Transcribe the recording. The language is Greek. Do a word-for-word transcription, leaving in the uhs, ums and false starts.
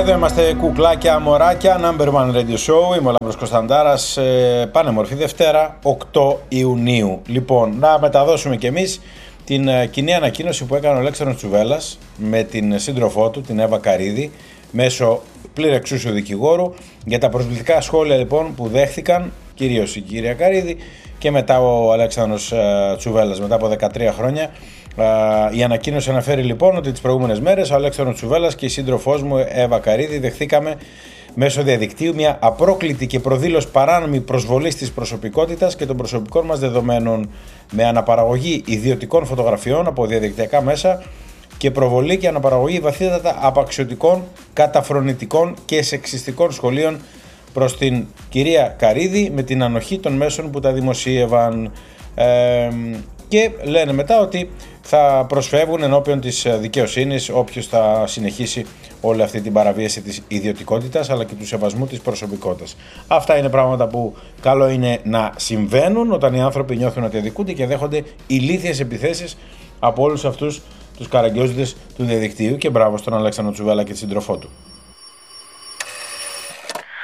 Εδώ είμαστε, κουκλάκια, μωράκια, Number One Radio Show. Είμαι ο Λάμπρος Κωνσταντάρας. ε, Πανέμορφη Δευτέρα, οκτώ Ιουνίου. Λοιπόν, να μεταδώσουμε κι εμείς την ε, κοινή ανακοίνωση που έκανε ο Αλέξανδρος Τσουβέλλας με την σύντροφό του, την Εύα Καρίδη, μέσω πλήρεξουσιου δικηγόρου, για τα προσβλητικά σχόλια λοιπόν που δέχθηκαν, κυρίως η κυρία Καρίδη και μετά ο Αλέξανδρος ε, Τσουβέλλας, μετά από δεκατρία χρόνια. Uh, η ανακοίνωση αναφέρει λοιπόν ότι τις προηγούμενες μέρες ο Αλέξανδρος Τσουβέλλας και η σύντροφός μου Εύα Καρίδη δεχθήκαμε μέσω διαδικτύου μια απρόκλητη και προδήλως παράνομη προσβολή της προσωπικότητας και των προσωπικών μας δεδομένων, με αναπαραγωγή ιδιωτικών φωτογραφιών από διαδικτυακά μέσα και προβολή και αναπαραγωγή βαθύτατα απαξιωτικών, καταφρονητικών και σεξιστικών σχολείων προς την κυρία Καρίδη με την ανοχή των μέσων που τα δημοσίευαν. Ε, και λένε μετά ότι θα προσφεύγουν ενώπιον της δικαιοσύνης όποιος θα συνεχίσει όλη αυτή την παραβίαση της ιδιωτικότητας αλλά και του σεβασμού της προσωπικότητας. Αυτά είναι πράγματα που καλό είναι να συμβαίνουν όταν οι άνθρωποι νιώθουν ότι αδικούνται και δέχονται ηλίθιες επιθέσεις από όλους αυτούς τους καραγκιόζηδες του διαδικτύου, και μπράβο στον Αλέξανδρο Τσουβέλλα και τη σύντροφό του.